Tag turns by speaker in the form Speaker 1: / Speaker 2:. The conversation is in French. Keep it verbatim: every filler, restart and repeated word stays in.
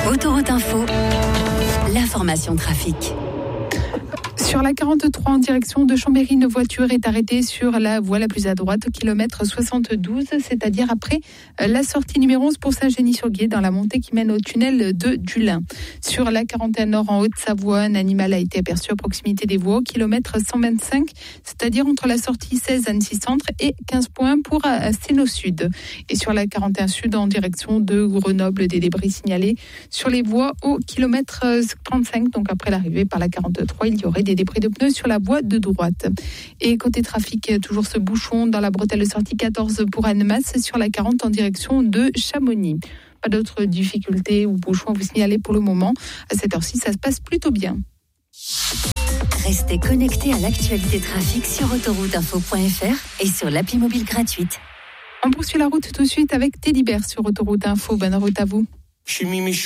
Speaker 1: Autoroute Info, l'information trafic.
Speaker 2: Sur la quarante-trois en direction de Chambéry, une voiture est arrêtée sur la voie la plus à droite, au kilomètre soixante-douze, c'est-à-dire après la sortie numéro onze pour Saint-Génie-sur-Guiers dans la montée qui mène au tunnel de Dulin. Sur la quarante et un nord en Haute-Savoie, un animal a été aperçu à proximité des voies, au kilomètre cent vingt-cinq, c'est-à-dire entre la sortie seize Annecy Centre et quinze points pour Séno Sud. Et sur la quarante et un sud en direction de Grenoble, des débris signalés sur les voies au kilomètre trente-cinq, donc après l'arrivée par la quarante-trois, il y aurait des débris de pneus sur la voie de droite. Et côté trafic, toujours ce bouchon dans la bretelle de sortie quatorze pour Annemasse sur la quarante en direction de Chamonix. Pas d'autres difficultés ou bouchons à vous signaler pour le moment. À cette heure-ci, ça se passe plutôt bien.
Speaker 1: Restez connectés à l'actualité trafic sur autoroute info point f r et sur l'appli mobile gratuite.
Speaker 2: On poursuit la route tout de suite avec Teddy Bear sur Autoroute Info. Bonne route à vous.